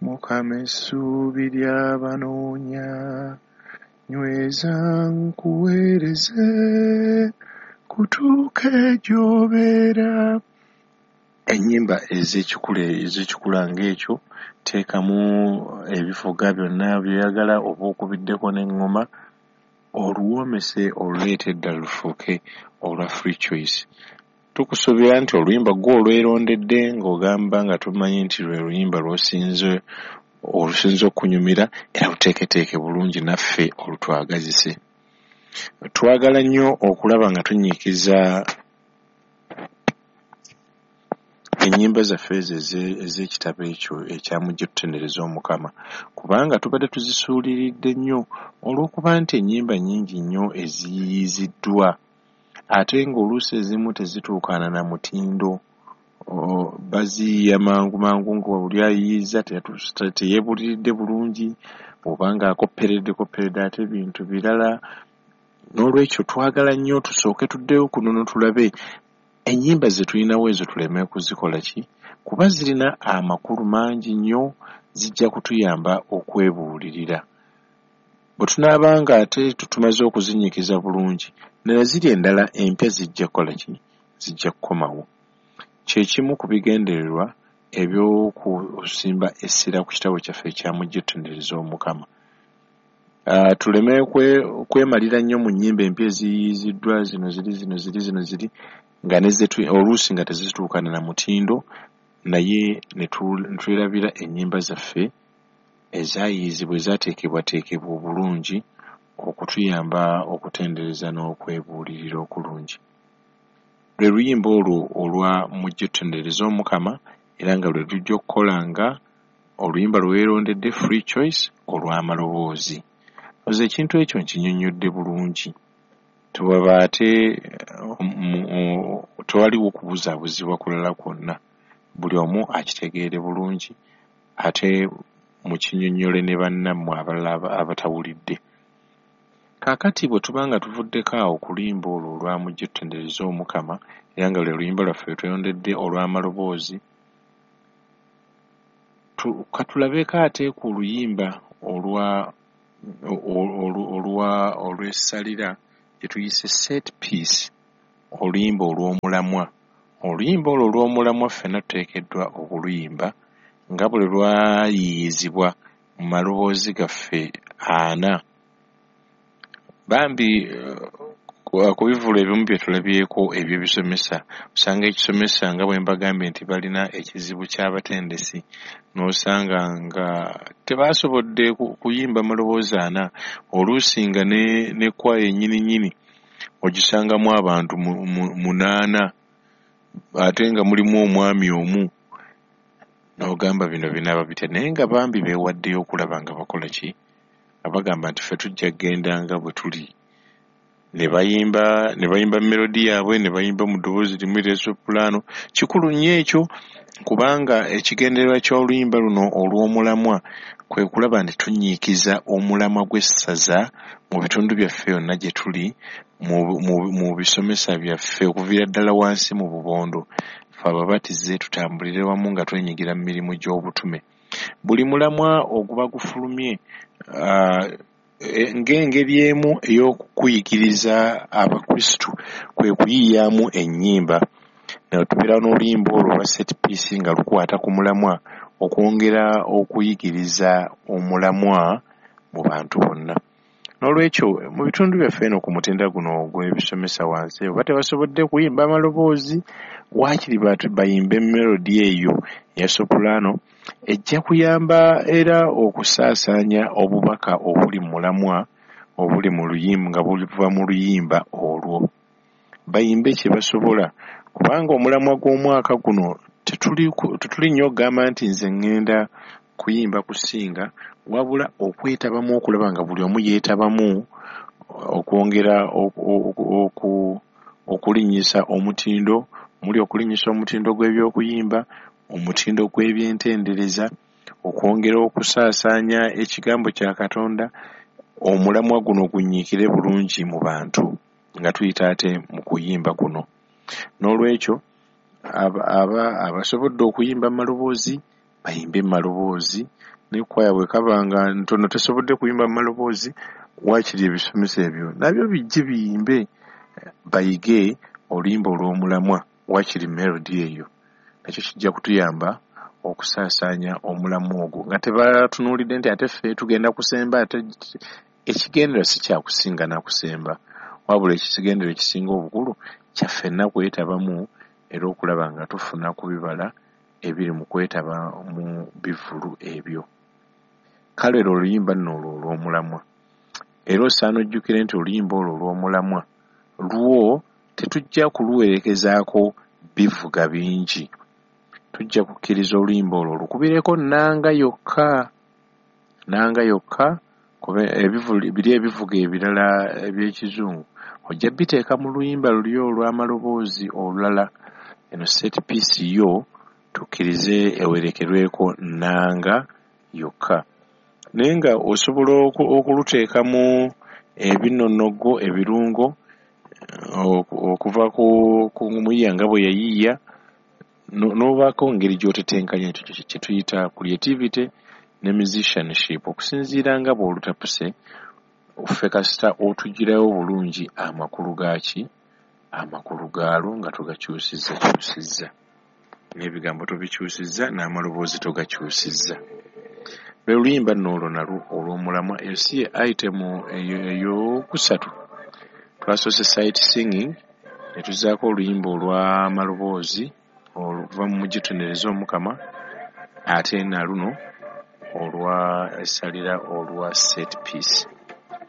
Mukama essuubi ly'abanoonya, nyweza nkuweereze kutuuke gy'obeera. Ennyimba ez'ekikula ng'ekyo teekamu ebivuga byonna by'oyagala oba okubiddeko n'eŋŋoma, oluwomese oluleeta eddala lufuuke olwa free choice. Tukusuubira nti oluyimba gwe olwerondedde ng'ogamba nga tumanyi nti lwe luyimba olusinze okunyumira, era luteeketeeke bulungi naffe olutwagazise. Twagala nnyo okulaba nga tunyiikiza ennyimba zaffe ezo ez'ekitabo ekyo ekyamujje tutendereza Omukama, kubanga tubadde tuzisuuliridde nnyo olw'okuba nti ennyimba nnyingi nnyo eziyiyiziddwa, ate ng'oluusi ezimu tezituukana na mutindo. Baziyiya mangu nga buli ayiyiza teyeebuliridde bulungi oba ng'akopperedde ate ebintu birala. N'olwekyo twagala nnyo tusooke tuddeyo kuno tulabe ennyimba ze tulinawo ezo tuleme kuzikola ki, kuba zirina amakulu mangi nnyo, zijja kutuyamba okwebuulirira. Bwe tunaabanga ate tumaze okuzinyikiza bulungi, naye ziri endala empya zijja kukola ki, zijja kukomawo. Kye kimu ku bigendererwa eby'okusimba essira ku kitabo kyaffe ekyamujje tutendereza Omukama. Tuleme kwemalira nnyo mu nnyimba empya eziyiyiziddwa, zino ziri nga oluusi nga tezituukana na mutindo, naye ne twelabira ennyimba zaffe ezaayiyizibwa ezaateekebwateekebwa obulungi okutuyamba okutendereza n'okwebuulirira okulungi. Lwe luyimba olwo olwa mujje tutendereza Omukama, era nga lwe lujja okukola nga oluyimba lwe weerondedde free choice olw'amaloboozi. Oze ekintu ekyo nkinnyonnyodde bulungi. Tewaba ate tewaliwo okubuzaabuzibwa kulala kwonna, buli omu akitegeere bulungi, ate mukinnyonnyole ne bannammwe abalala abatawulidde. Kaakati bwe tuba nga tuvuddeko awo ku luyimba olwo olwamujje tutendereza Omukama, era nga lwe luyimba lwaffe lwe tweyondedde olw'amaloboozi, katulabeko ate ku luyimba olw'essalira gye tuyise set piece, oluyimba olw'omulamwa. Oluyimba olwo olw'omulamwa ffenna tuteekeddwa okuluyimba nga bwe lwayiyizibwa mu maloboozi gaffe 40. Bambi ku bivulu ebimu bye tulabyeko eby'ebisomesa, osanga ekisomesa nga bwe mbagambye nti balina ekizibu ky'abatendesi, n'osanga nga tebaasobodde kuyimba maloboozi 40, oluusi nga ne kwaya ennyini ogisangamu abantu 8, ate nga mulimu omwami omu. N'ogamba bino binaaba bitya, naye nga bambi beewaddeyo okulaba nga bakola ki, abagamba nti ffe tujja kgenda nga bwe tuli, ne bayimba melodi yaabwe, ne bayimba mu ddoboozi limu ery'esopulaano. Kikulu nnyo ekyo, kubanga ekigendererwa ky'oluyimba luno olw'omulamwa kwe kulaba nti tunyiikiza omulamwa gw'essaza mu bitundu byaffe yonna gye tuli, mu bisomesa byaffe okuviira ddala wansi mu bubondo. Ffe ababatize tutambulire wamu nga twenyigira mu mirimu gy'obutume. Buli mulamwa oguba gufulumye ng'engeri emu ey'okukuyigiriza Abakristu kwe kuyiyamu ennyimba. Tubeera n'oluyimba olwo lwa set piece nga lukwata ku mulamwa, okwongera okuyigiriza omulamwa mu bantu bonna. N'olwekyo mu bitundu byaffe eno ku mutenda guno ogw'ebisomesa wansi, oba tebasobodde kuyimba amaloboozi, waakiri bayimbe melodi eyo eya sopulaano, ejja kuyamba era okusaasaanya obubaka obuli mu mulamwa, obuli mu luyimba nga buliva mu luyimba olwo. Bayimbe kye basobola, kubanga omulamwa gw'omwaka guno tetuli nnyo okugamba nti nze ŋŋenda kuyimba kusinga, wabula okwetabamu, okulaba nga buli omu yeetabamu, okwongera okulinnyisa omutindo, muli okulinnyisa omutindo gw'ebyokuyimba, omutindo gw'ebyentendereza, okwongera okusaasaanya ekigambo kya Katonda, omulamwa guno gunyiikire bulungi mu bantu nga tuyita ate mu kuyimba kuno. N'olwekyo abasobodde okuyimba amaloboozi bayimbe maloboozi ne kwaya bwe kabanga ntono tesobodde kuyimba maloboozi waakiri ebisomesa ebyo nabyo bijje biyimbe bayige oluyimba olw'omulamwa waakiri melody eyo nakyo kijja kutuyamba okusaasaanya omulamwa ogwo nga tebatunuulidde nti ate ffe tugenda kusemba ate ekigendera si kyakusinga nakusemba wabula ekigendera ekisinga obukulu kyaffenna kwetabamu era okulaba nga tufuna ku bibala ebiri mu kwetaba mu bivulu ebyo. Kale olwo oluyimba nno olwo olw'omulamwa era osaana ojjukire nti oluyimba olwo olw'omulamwa lwo tetujja kuluwerekezaako bivuga bingi, tujja kukkiriza oluyimba olwo lukubireko nnanga yokka kuba biri ebivuga ebirala eby'ekizungu ojja biteeka mu luyimba luli olw'amaloboozi olulala. Eno set piece yo tukkirize ewerekerweko nnanga yokka naye nga osobola okuluteekamu ebinonoggo ebirungo okuva ku muyiiya nga bwe yayiiya n'obaako ngeri gy'otetenkanya ekyo kye tuyita creativity ne musicianship okusinziira nga bw'olutapuse ffe kasita otugirayo bulungi amakulu gaalwo nga tugakyusizza n'ebigambo tobikyusizza n'amaloboozi togakyusizza. Lwe luyimba nno olwo nalwo olw'omulamwa eyo si ye itemu eyokusatu. Twasoose sight singing ne tuzzaako oluyimba olw'amaloboozi oluva mu mugitunereza omukama ate na luno olwa essalira olwa set piece.